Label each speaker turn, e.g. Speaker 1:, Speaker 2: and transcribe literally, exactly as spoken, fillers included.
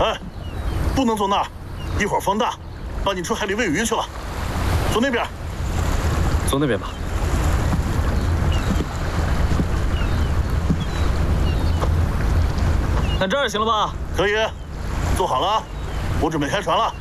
Speaker 1: 哎，不能坐那儿，一会儿风大，把你出海里喂鱼去了。坐那边。
Speaker 2: 坐那边吧。看这儿行了吧？
Speaker 1: 可以，坐好了，我准备开船了。